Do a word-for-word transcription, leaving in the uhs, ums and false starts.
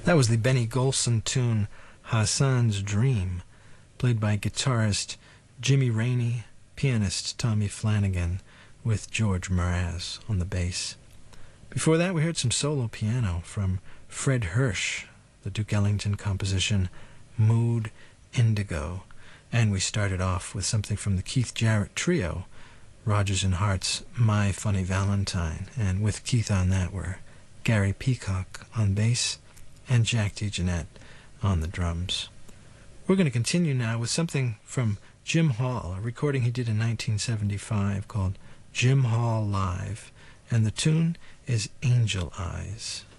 That was the Benny Golson tune Hassan's Dream, played by guitarist Jimmy Rainey, pianist Tommy Flanagan, with George Mraz on the bass. Before that, we heard some solo piano from Fred Hirsch, the Duke Ellington composition Mood Indigo. And we started off with something from the Keith Jarrett Trio, Rodgers and Hart's My Funny Valentine. And with Keith on that were Gary Peacock on bass and Jack DeJohnette on the drums. We're going to continue now with something from Jim Hall, a recording he did in nineteen seventy-five called Jim Hall Live, and the tune is Angel Eyes.